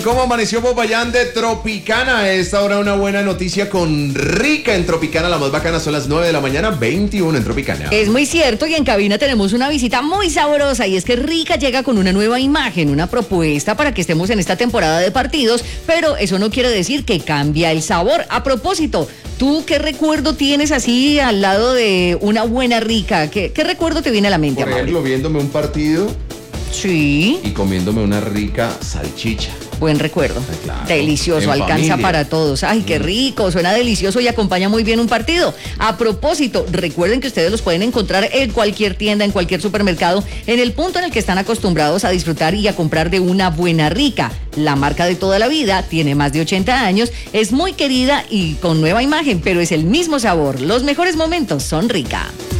¿Cómo amaneció Popayán de Tropicana? A esta hora una buena noticia con Rica en Tropicana. La más bacana son las 9 de la mañana, 21 en Tropicana. Es muy cierto, y en cabina tenemos una visita muy sabrosa, y es que Rica llega con una nueva imagen, una propuesta para que estemos en esta temporada de partidos, pero eso no quiere decir que cambia el sabor. A propósito, ¿tú qué recuerdo tienes así al lado de una buena Rica? ¿Qué recuerdo te viene a la mente, Por ejemplo, viéndome un partido Sí. y comiéndome una rica salchicha. Buen recuerdo. Claro, Delicioso, en alcanza familia. para todos. Ay, qué rico, suena delicioso y acompaña muy bien un partido. A propósito, recuerden que ustedes los pueden encontrar en cualquier tienda, en cualquier supermercado, en el punto en el que están acostumbrados a disfrutar y a comprar de una buena Rica. La marca de toda la vida, tiene más de 80 años, es muy querida y con nueva imagen, pero es el mismo sabor. Los mejores momentos son Rica.